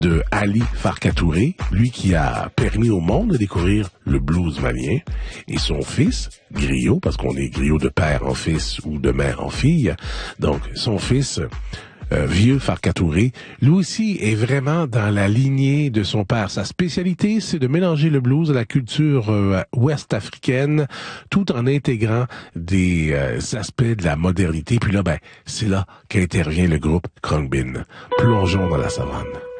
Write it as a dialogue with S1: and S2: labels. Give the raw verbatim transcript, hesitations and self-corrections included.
S1: de Ali Farka Touré, lui qui a permis au monde de découvrir le blues malien, et son fils, griot, parce qu'on est griot de père en fils ou de mère en fille, donc son fils, euh, vieux Farka Touré, lui aussi est vraiment dans la lignée de son père. Sa spécialité, c'est de mélanger le blues à la culture euh, ouest-africaine, tout en intégrant des euh, aspects de la modernité. Puis là, ben, c'est là qu'intervient le groupe Khruangbin. Plongeons dans la savane.